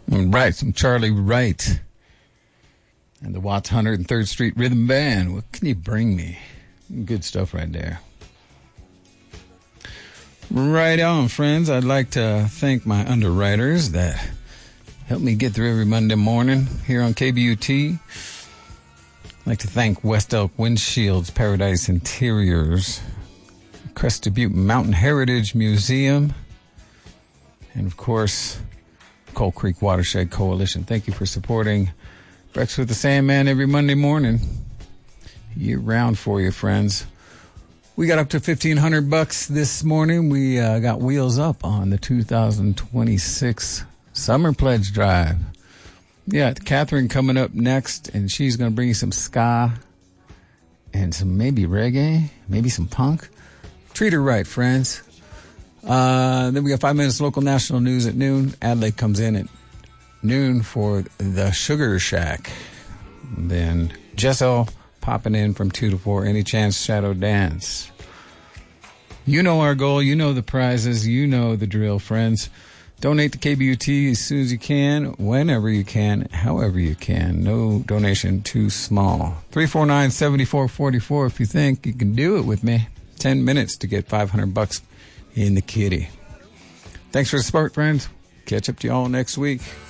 Right, some Charlie Wright and the Watts 103rd Street Rhythm Band. What can you bring me? Good stuff right there. Right on, friends. I'd like to thank my underwriters that help me get through every Monday morning here on KBUT. I'd like to thank West Elk Windshields, Paradise Interiors, Crested Butte Mountain Heritage Museum, and of course, Coal Creek Watershed Coalition. Thank you for supporting Breakfast with the Sandman every Monday morning. Year round for you, friends. We got up to $1,500 this morning. We got wheels up on the 2026 Summer Pledge Drive. Yeah, Catherine coming up next, and she's going to bring you some ska and some maybe reggae, maybe some punk. Treat her right, friends. Then we got 5 minutes local national news at noon. Adelaide comes in at noon for the Sugar Shack. Then Jessel popping in from 2 to 4. Any chance shadow dance. You know our goal. You know the prizes. You know the drill, friends. Donate to KBUT as soon as you can, whenever you can, however you can. No donation too small. 349-7444 if you think you can do it with me. 10 minutes to get $500 in the kitty. Thanks for the support, friends. Catch up to y'all next week.